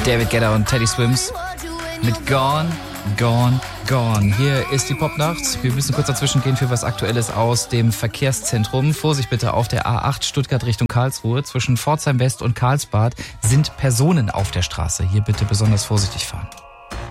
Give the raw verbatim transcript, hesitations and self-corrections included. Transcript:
David Guetta und Teddy Swims mit Gone, Gone, Gone. Hier ist die Popnacht. Wir müssen kurz dazwischen gehen für was Aktuelles aus dem Verkehrszentrum. Vorsicht bitte auf der A acht Stuttgart Richtung Karlsruhe. Zwischen Pforzheim West und Karlsbad sind Personen auf der Straße. Hier bitte besonders vorsichtig fahren.